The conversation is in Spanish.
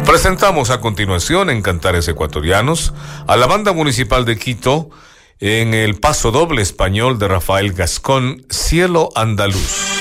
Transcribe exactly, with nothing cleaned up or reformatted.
Presentamos a continuación en Cantares Ecuatorianos a la Banda Municipal de Quito en el paso doble español de Rafael Gascón, Cielo Andaluz.